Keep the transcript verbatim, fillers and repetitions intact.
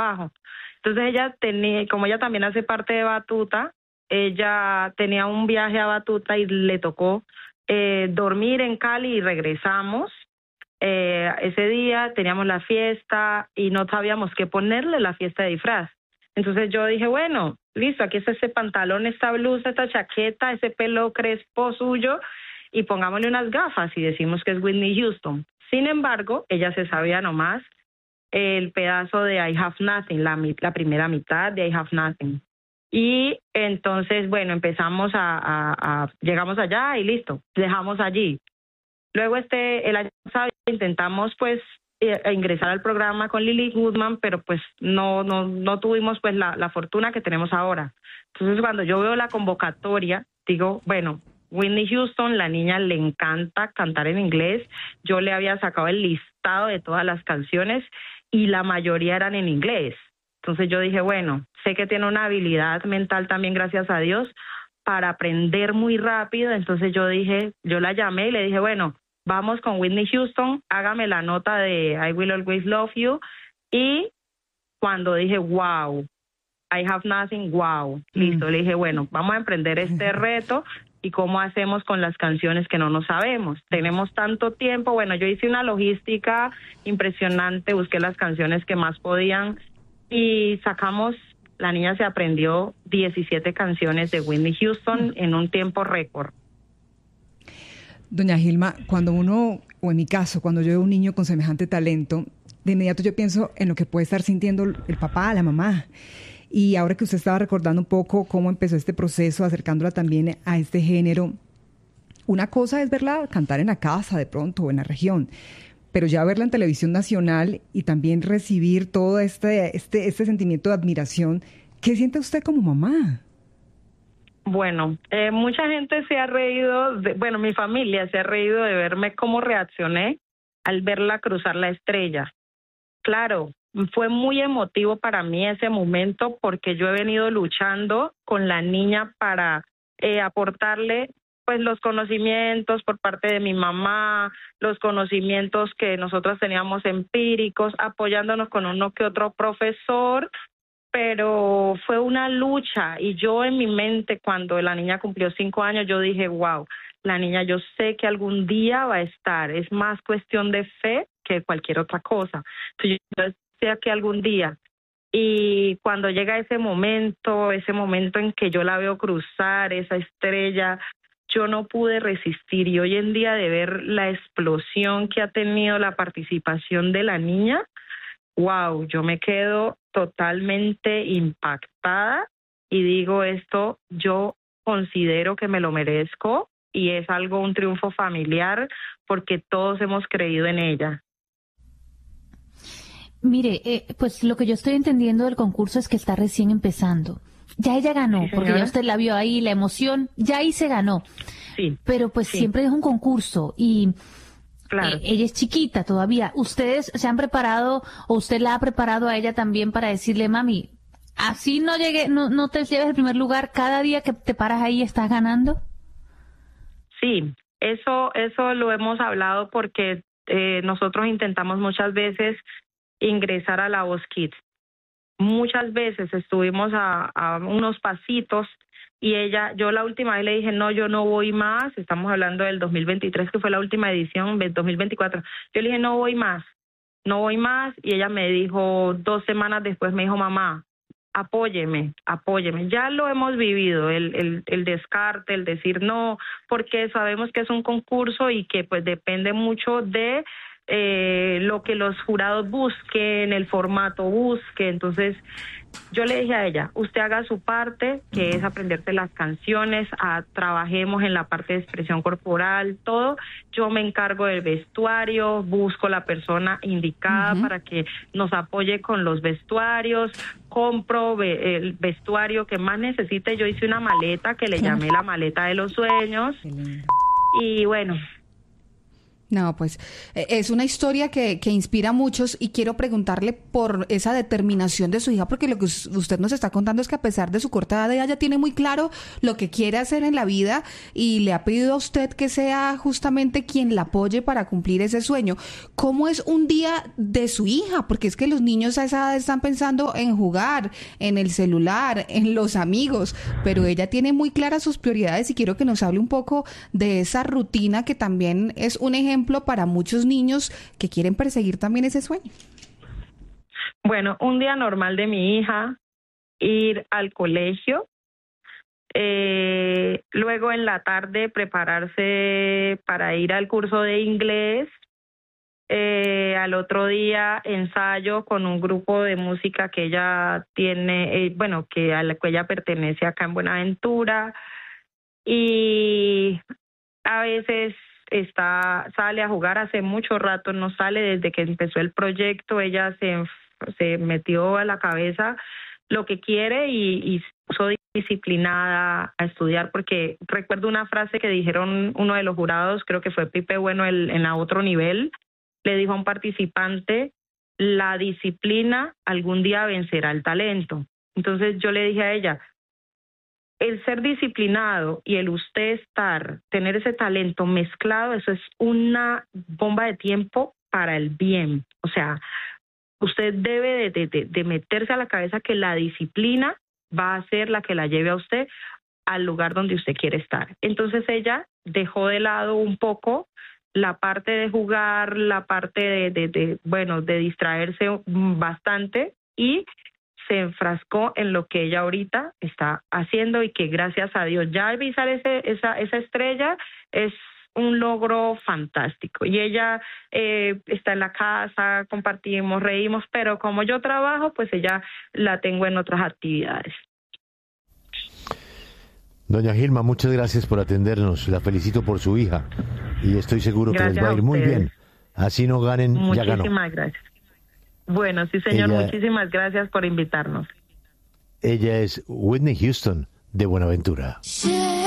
trabajo. Entonces ella tenía, como ella también hace parte de Batuta, ella tenía un viaje a Batuta y le tocó eh, dormir en Cali y regresamos. Eh, ese día teníamos la fiesta y no sabíamos qué ponerle la fiesta de disfraz. Entonces yo dije, bueno, listo, aquí está ese pantalón, esta blusa, esta chaqueta, ese pelo crespo suyo y pongámosle unas gafas y decimos que es Whitney Houston. Sin embargo, ella se sabía nomás el pedazo de I Have Nothing, la, la primera mitad de I Have Nothing. Y entonces, bueno, empezamos a, a, a, llegamos allá y listo, dejamos allí. Luego este, el año pasado intentamos pues eh, ingresar al programa con Lily Goodman, pero pues no, no, no tuvimos pues la, la fortuna que tenemos ahora. Entonces cuando yo veo la convocatoria, digo, bueno, Whitney Houston, la niña le encanta cantar en inglés. Yo le había sacado el listado de todas las canciones y la mayoría eran en inglés. Entonces yo dije, bueno, sé que tiene una habilidad mental también, gracias a Dios, para aprender muy rápido. Entonces yo dije, yo la llamé y le dije, bueno, vamos con Whitney Houston, hágame la nota de I Will Always Love You. Y cuando dije, wow, I Have Nothing, wow, listo, mm. le dije, bueno, vamos a emprender este reto. ¿Y cómo hacemos con las canciones que no nos sabemos? Tenemos tanto tiempo. Bueno, yo hice una logística impresionante, busqué las canciones que más podían y sacamos, la niña se aprendió diecisiete canciones de Whitney Houston en un tiempo récord. Doña Gilma, cuando uno, o en mi caso, cuando yo veo un niño con semejante talento, de inmediato yo pienso en lo que puede estar sintiendo el papá, la mamá. Y ahora que usted estaba recordando un poco cómo empezó este proceso, acercándola también a este género, una cosa es verla cantar en la casa de pronto o en la región, pero ya verla en televisión nacional y también recibir todo este, este, este sentimiento de admiración, ¿qué siente usted como mamá? Bueno, eh, mucha gente se ha reído, de, bueno, mi familia se ha reído de verme cómo reaccioné al verla cruzar la estrella. Claro, fue muy emotivo para mí ese momento porque yo he venido luchando con la niña para eh, aportarle pues los conocimientos por parte de mi mamá, los conocimientos que nosotros teníamos empíricos, apoyándonos con uno que otro profesor, pero fue una lucha y yo en mi mente cuando la niña cumplió cinco años yo dije, wow, la niña yo sé que algún día va a estar, es más cuestión de fe que cualquier otra cosa. Entonces yo sea que algún día, y cuando llega ese momento, ese momento en que yo la veo cruzar esa estrella, yo no pude resistir, y hoy en día de ver la explosión que ha tenido la participación de la niña, wow, yo me quedo totalmente impactada y digo esto, yo considero que me lo merezco y es algo, un triunfo familiar porque todos hemos creído en ella. Mire, eh, pues lo que yo estoy entendiendo del concurso es que está recién empezando. Ya ella ganó, sí, porque ya usted la vio ahí, la emoción, ya ahí se ganó. Sí. Pero pues sí. Siempre es un concurso y claro. eh, ella es chiquita todavía. ¿Ustedes se han preparado o usted la ha preparado a ella también para decirle, mami, así no llegue, no, no te lleves el primer lugar, cada día que te paras ahí estás ganando? Sí, eso, eso lo hemos hablado porque eh, nosotros intentamos muchas veces ingresar a La Voz Kids. Muchas veces estuvimos a, a unos pasitos y ella, yo la última vez le dije, no, yo no voy más, estamos hablando del dos mil veintitrés, que fue la última edición, dos mil veinticuatro, yo le dije, no voy más, no voy más, y ella me dijo, dos semanas después me dijo, mamá, apóyeme, apóyeme. Ya lo hemos vivido, el, el, el descarte, el decir no, porque sabemos que es un concurso y que pues depende mucho de Eh, lo que los jurados busquen, el formato busque. Entonces yo le dije a ella, usted haga su parte, que es aprenderse las canciones, a, trabajemos en la parte de expresión corporal, todo. Yo me encargo del vestuario, busco la persona indicada uh-huh. para que nos apoye con los vestuarios, compro ve, el vestuario que más necesite. Yo hice una maleta que le llamé la maleta de los sueños. Y bueno, No, pues es una historia que, que inspira a muchos y quiero preguntarle por esa determinación de su hija, porque lo que usted nos está contando es que a pesar de su corta edad, ella ya tiene muy claro lo que quiere hacer en la vida y le ha pedido a usted que sea justamente quien la apoye para cumplir ese sueño. ¿Cómo es un día de su hija? Porque es que los niños a esa edad están pensando en jugar, en el celular, en los amigos, pero ella tiene muy claras sus prioridades y quiero que nos hable un poco de esa rutina que también es un ejemplo para muchos niños que quieren perseguir también ese sueño. Bueno, un día normal de mi hija, ir al colegio, eh, luego en la tarde prepararse para ir al curso de inglés, eh, al otro día ensayo con un grupo de música que ella tiene, eh, bueno, que a la que ella pertenece acá en Buenaventura, y a veces está sale a jugar. Hace mucho rato no sale, desde que empezó el proyecto ella se, se metió a la cabeza lo que quiere y, y puso disciplinada a estudiar, porque recuerdo una frase que dijeron uno de los jurados, creo que fue Pipe Bueno el, en a otro nivel, le dijo a un participante: la disciplina algún día vencerá el talento. Entonces yo le dije a ella, el ser disciplinado y el usted estar, tener ese talento mezclado, eso es una bomba de tiempo para el bien. O sea, usted debe de, de, de meterse a la cabeza que la disciplina va a ser la que la lleve a usted al lugar donde usted quiere estar. Entonces ella dejó de lado un poco la parte de jugar, la parte de, de, de bueno, de distraerse bastante y se enfrascó en lo que ella ahorita está haciendo y que gracias a Dios ya avisar ese, esa, esa estrella es un logro fantástico. Y ella eh, está en la casa, compartimos, reímos, pero como yo trabajo, pues ella la tengo en otras actividades. Doña Gilma, muchas gracias por atendernos. La felicito por su hija y estoy seguro gracias que les va a ir muy bien. Así no ganen, muchísimas ya ganó. Muchísimas gracias. Bueno, sí, señor, ella, muchísimas gracias por invitarnos. Ella es Whitney Houston, de Buenaventura. Sí.